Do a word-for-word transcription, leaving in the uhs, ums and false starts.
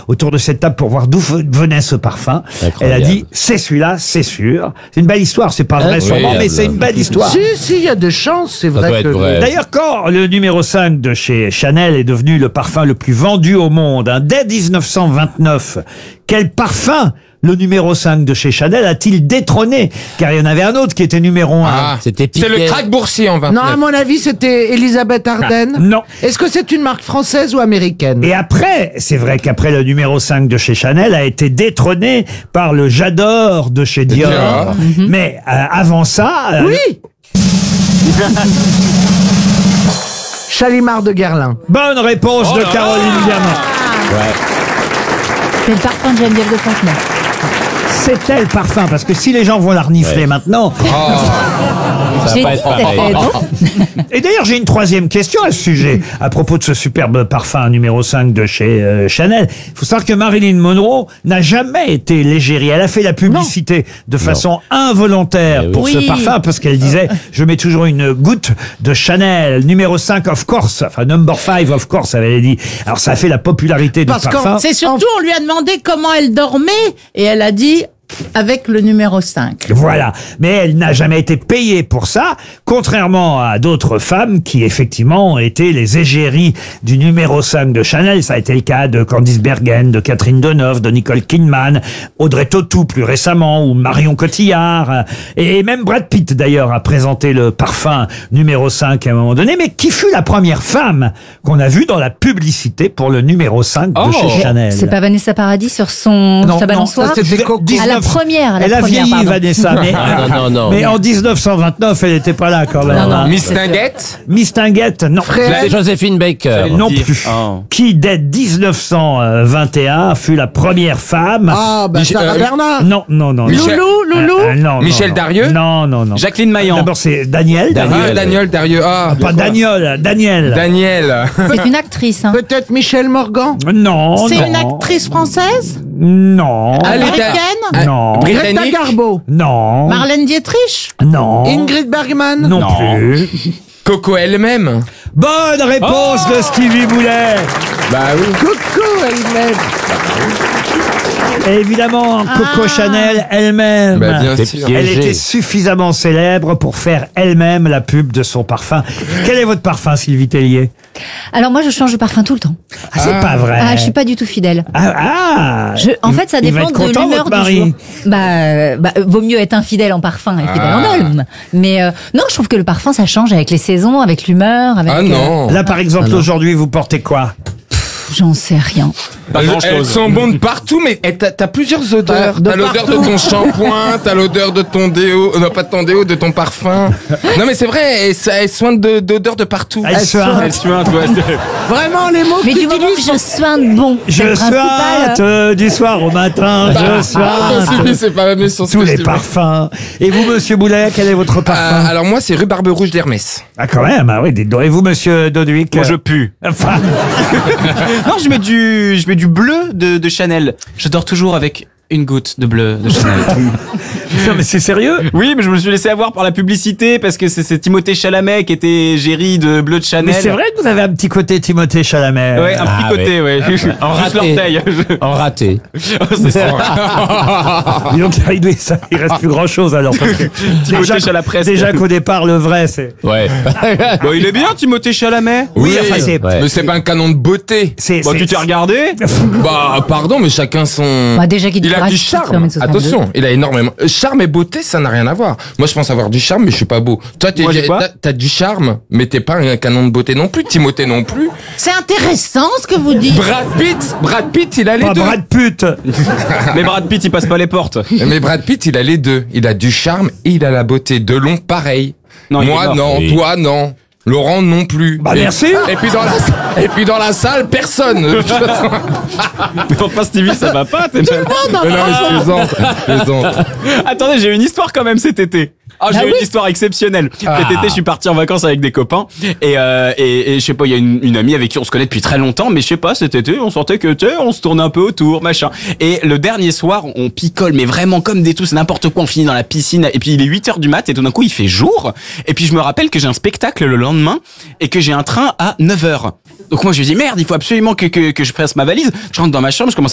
autour de cette table pour voir d'où venait ce parfum. Elle a dit, c'est celui-là, c'est sûr. C'est une belle histoire, c'est pas vrai sûrement, mais c'est une belle histoire. Si, si, il y a des chances, c'est vrai que... vrai. D'ailleurs, quand le numéro cinq de chez Chanel est devenu le parfum le plus vendu au monde, hein, dès dix-neuf cent vingt-neuf, quel parfum le numéro cinq de chez Chanel a-t-il détrôné? Car il y en avait un autre qui était numéro un. Ah, c'était C'est le crack boursier en vingt-neuf. Non, à mon avis, c'était Elisabeth Arden. Ah, non. Est-ce que c'est une marque française ou américaine? Et après, c'est vrai qu'après le numéro cinq de chez Chanel a été détrôné par le J'adore de chez Dior. Dior. Mais euh, avant ça... euh, Oui. Chalimard de Guerlain. Bonne réponse Oh de là Caroline là. Diamant. C'est le parfum de Geneviève de Fontenay. C'était le parfum, parce que si les gens vont la renifler Ouais. maintenant... Ça J'ai va pas dit être que c'était pareil. bon. Et d'ailleurs, j'ai une troisième question à ce sujet, à propos de ce superbe parfum numéro cinq de chez euh, Chanel. Il faut savoir que Marilyn Monroe n'a jamais été l'égérie. Elle a fait la publicité de façon involontaire Eh oui. pour Oui. ce parfum, parce qu'elle disait, je mets toujours une goutte de Chanel, numéro cinq of course, enfin number five of course, elle avait dit. Alors ça a fait la popularité du Parce qu'en- parfum. C'est surtout, on lui a demandé comment elle dormait et elle a dit avec le numéro cinq. Voilà. Mais elle n'a jamais été payée pour ça, contrairement à d'autres femmes qui, effectivement, ont été les égéries du numéro cinq de Chanel. Ça a été le cas de Candice Bergen, de Catherine Deneuve, de Nicole Kidman, Audrey Tautou plus récemment, ou Marion Cotillard. Et même Brad Pitt, d'ailleurs, a présenté le parfum numéro cinq à un moment donné. Mais qui fut la première femme qu'on a vue dans la publicité pour le numéro cinq de Oh. chez Chanel? C'est pas Vanessa Paradis sur son Non, sa non, balançoire? ça, c'était Coco. À la première, à la Elle a première, vieilli, pardon. Vanessa, mais, Ah, non, non, non. mais en dix-neuf cent vingt-neuf, elle n'était pas là quand même. Non, non. hein. Miss Tinguette. Miss Tinguette, non. C'est Joséphine Baker. Non plus. Oh. Qui, dès dix-neuf cent vingt et un, fut la première femme. Ah, bah, Michel- Sarah euh, Bernard. Non, non, non. Michel- non. Loulou, Loulou. Euh, euh, non, Michel non, non. Darieux. Non, non, non. Jacqueline Maillan. D'abord, c'est Daniel. Daniel. Ah, Daniel Darieux. Ah, Pas Daniel, Daniel. Daniel. C'est une actrice. Hein. Peut-être Michel Morgan. Non, C'est non. une actrice française Non. Ah, les da- américaine Ah, Non. Greta Britannique. Garbo. Non. Marlène Dietrich. Non. Ingrid Bergman. Non, Non. plus. Coco elle-même. Bonne réponse Oh de Stevie Boulet. Bah oui. Coco elle-même. Et évidemment, Coco Ah. Chanel elle-même. Bah bien T'es sûr. piégé. Elle était suffisamment célèbre pour faire elle-même la pub de son parfum. Quel est votre parfum, Sylvie Tellier? Alors moi, je change de parfum tout le temps. Ah, c'est pas vrai. Ah, je suis pas du tout fidèle. Ah, ah. Je, en fait, ça Il va dépend être de content, l'humeur votre du mari. jour. Bah, euh, bah, euh, vaut mieux être infidèle en parfum et fidèle en Ah. homme. Mais euh, non, je trouve que le parfum, ça change avec les saisons, avec l'humeur, avec. Ah euh, non. Là, par exemple, aujourd'hui, vous portez quoi? J'en sais rien. Pas Elles, grand elles chose. sont bonnes de partout, mais eh, t'as t'as plusieurs odeurs. De T'as l'odeur de partout. ton shampoing, t'as l'odeur de ton déo, euh, non pas de ton déo, de ton parfum. Non mais c'est vrai, elles, elles soignent de- d'odeurs de partout. Elle sointe. Elle suinte, ouais. Vraiment, les mots Mais que du tu moment que utilises. je soigne bon, c'est Je le principal. sointe euh, du soir au matin, je Ah, sointe Sylvie, c'est pas même sur ce tous que je les dis. parfums. Et vous, monsieur Boulet, quel est votre Ah, parfum? alors moi c'est rue Barbe Rouge d'Hermès. Ah, quand même, ah oui, dites donc. Et vous, monsieur Doduic? Moi, je pue. Enfin, Non, je mets du, je mets du bleu de, de Chanel. Je dors toujours avec une goutte de bleu de Chanel. non, mais c'est sérieux? Oui, mais je me suis laissé avoir par la publicité parce que c'est c'est Timothée Chalamet qui était géri de bleu de Chanel. Mais c'est vrai que vous avez un petit côté Timothée Chalamet. Ouais, un petit Ah, côté, ouais. En Juste raté. l'orteil. En raté. C'est ça. Dis donc, il, doit- ça, il reste plus grand chose alors. Parce que déjà, Chalapresse. déjà qu'au départ, le vrai, c'est. Ouais. Bon, il est bien, Timothée Chalamet. Oui, enfin, c'est. Ouais. Mais c'est pas un canon de beauté. c'est- Bon, c'est- tu t'es regardé? Bah pardon, mais chacun son. Bah, déjà qu'il il a courage, du c'est charme. quand même soixante-deux. Attention, il a énormément. Euh, Charme et beauté, ça n'a rien à voir. Moi, je pense avoir du charme, mais je suis pas beau. Toi, t'es- Moi, j'ai quoi t'as t'as du charme, mais t'es pas un canon de beauté non plus. Timothée non plus. C'est intéressant ce que vous dites. Brad Pitt, Brad Pitt, il a les Pas deux. bras de pute. Mais Brad Pitt, il passe pas les portes. Mais Brad Pitt, il a les deux. Il a du charme et il a la beauté. Delon, pareil. Non, il est Moi, mort. non. Oui. Toi, non. Laurent, non plus. Bah, et, merci. Et puis dans la, et puis dans la salle, personne. Mais enfin, Stevie, ça va pas. t'es mal. Mais non, mais je plaisante. Je plaisante. Attendez, j'ai une histoire quand même cet été. Ah, j'ai Ah eu oui une histoire exceptionnelle. Ah. Cet été, je suis parti en vacances avec des copains et euh, et, et je sais pas, il y a une, une amie avec qui on se connaît depuis très longtemps, mais je sais pas, cet été, on sentait que tu sais, on se tournait un peu autour, machin. Et le dernier soir, on picole, mais vraiment comme des tous, n'importe quoi. On finit dans la piscine et puis il est huit heures du mat et tout d'un coup il fait jour. Et puis je me rappelle que j'ai un spectacle le lendemain et que j'ai un train à neuf heures. Donc moi je me dis merde, il faut absolument que que, que je fasse ma valise. Je rentre dans ma chambre, je commence à